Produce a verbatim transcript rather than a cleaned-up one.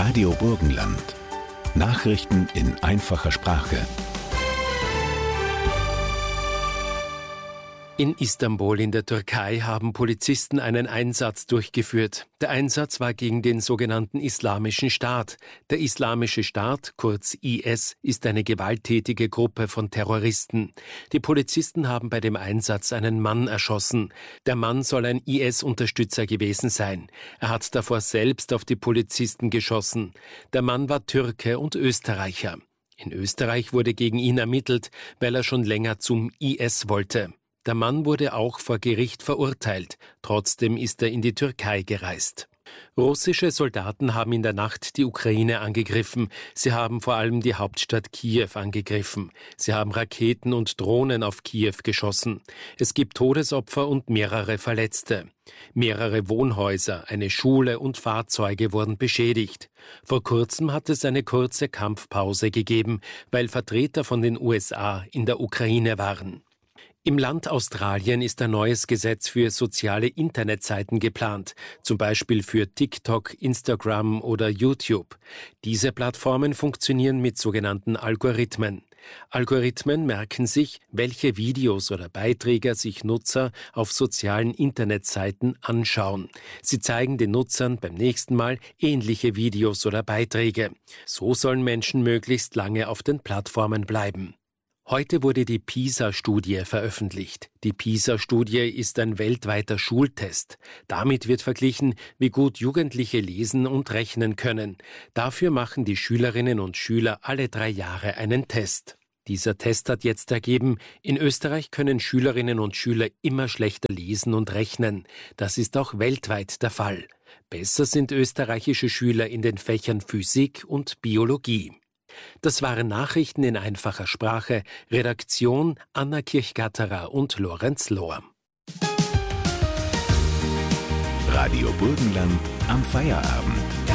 Radio Burgenland. Nachrichten in einfacher Sprache. In Istanbul in der Türkei haben Polizisten einen Einsatz durchgeführt. Der Einsatz war gegen den sogenannten Islamischen Staat. Der Islamische Staat, kurz I S, ist eine gewalttätige Gruppe von Terroristen. Die Polizisten haben bei dem Einsatz einen Mann erschossen. Der Mann soll ein I S-Unterstützer gewesen sein. Er hat davor selbst auf die Polizisten geschossen. Der Mann war Türke und Österreicher. In Österreich wurde gegen ihn ermittelt, weil er schon länger zum I S wollte. Der Mann wurde auch vor Gericht verurteilt. Trotzdem ist er in die Türkei gereist. Russische Soldaten haben in der Nacht die Ukraine angegriffen. Sie haben vor allem die Hauptstadt Kiew angegriffen. Sie haben Raketen und Drohnen auf Kiew geschossen. Es gibt Todesopfer und mehrere Verletzte. Mehrere Wohnhäuser, eine Schule und Fahrzeuge wurden beschädigt. Vor kurzem hat es eine kurze Kampfpause gegeben, weil Vertreter von den U S A in der Ukraine waren. Im Land Australien ist ein neues Gesetz für soziale Internetseiten geplant, zum Beispiel für TikTok, Instagram oder YouTube. Diese Plattformen funktionieren mit sogenannten Algorithmen. Algorithmen merken sich, welche Videos oder Beiträge sich Nutzer auf sozialen Internetseiten anschauen. Sie zeigen den Nutzern beim nächsten Mal ähnliche Videos oder Beiträge. So sollen Menschen möglichst lange auf den Plattformen bleiben. Heute wurde die PISA-Studie veröffentlicht. Die PISA-Studie ist ein weltweiter Schultest. Damit wird verglichen, wie gut Jugendliche lesen und rechnen können. Dafür machen die Schülerinnen und Schüler alle drei Jahre einen Test. Dieser Test hat jetzt ergeben, in Österreich können Schülerinnen und Schüler immer schlechter lesen und rechnen. Das ist auch weltweit der Fall. Besser sind österreichische Schüler in den Fächern Physik und Biologie. Das waren Nachrichten in einfacher Sprache. Redaktion Anna Kirchgatterer und Lorenz Lohr. Radio Burgenland am Feierabend.